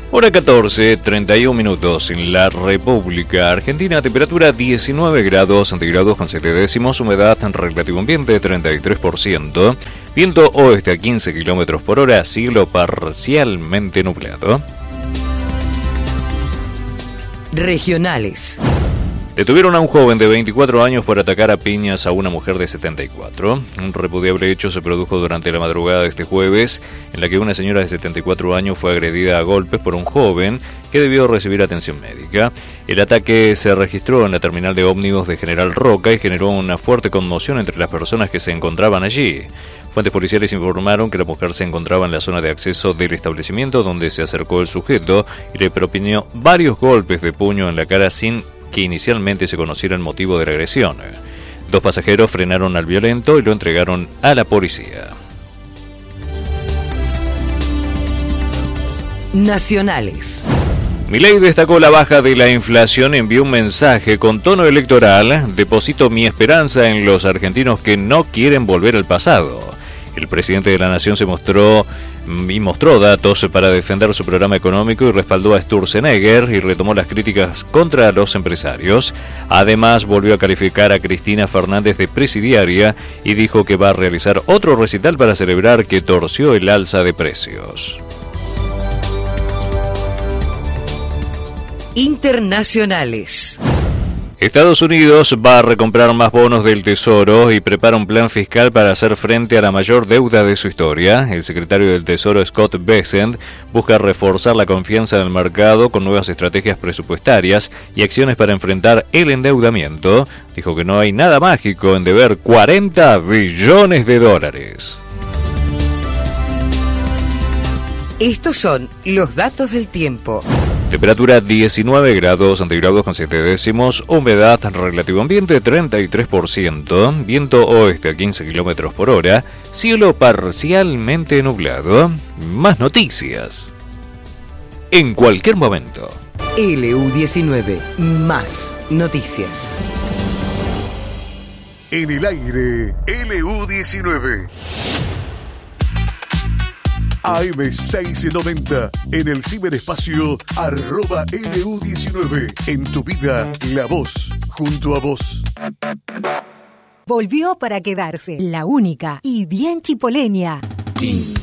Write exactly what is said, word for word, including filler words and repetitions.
Hora catorce, treinta y un minutos en la República Argentina, temperatura diecinueve grados centígrados con siete décimos, humedad relativo ambiente treinta y tres por ciento, viento oeste a quince kilómetros por hora, cielo parcialmente nublado. Regionales. Detuvieron a un joven de veinticuatro años por atacar a piñas a una mujer de setenta y cuatro. Un repudiable hecho se produjo durante la madrugada de este jueves, en la que una señora de setenta y cuatro años fue agredida a golpes por un joven que debió recibir atención médica. El ataque se registró en la terminal de ómnibus de General Roca y generó una fuerte conmoción entre las personas que se encontraban allí. Fuentes policiales informaron que la mujer se encontraba en la zona de acceso del establecimiento, donde se acercó el sujeto y le propinó varios golpes de puño en la cara sin que inicialmente se conociera el motivo de la agresión. Dos pasajeros frenaron al violento y lo entregaron a la policía. Nacionales. Milei destacó la baja de la inflación, envió un mensaje con tono electoral: deposito mi esperanza en los argentinos que no quieren volver al pasado. El presidente de la nación se mostró y mostró datos para defender su programa económico y respaldó a Sturzenegger y retomó las críticas contra los empresarios. Además, volvió a calificar a Cristina Fernández de presidiaria y dijo que va a realizar otro recital para celebrar que torció el alza de precios. Internacionales. Estados Unidos va a recomprar más bonos del Tesoro y prepara un plan fiscal para hacer frente a la mayor deuda de su historia. El secretario del Tesoro, Scott Bessent, busca reforzar la confianza del mercado con nuevas estrategias presupuestarias y acciones para enfrentar el endeudamiento. Dijo que no hay nada mágico en deber cuarenta billones de dólares. Estos son los datos del tiempo. Temperatura diecinueve grados centígrados con siete décimos, humedad relativo ambiente treinta y tres por ciento, viento oeste a quince kilómetros por hora, cielo parcialmente nublado. Más noticias en cualquier momento. L U diecinueve, más noticias. En el aire, L U diecinueve. A M seiscientos noventa, en el ciberespacio, arroba L U diecinueve. En tu vida, la voz, junto a vos. Volvió para quedarse, la única y bien chipoleña. Tin.